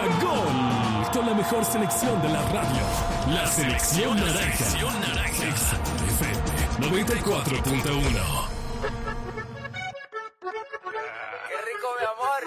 Gol con la mejor selección de la radio. La selección naranja. Exa FM 94.1.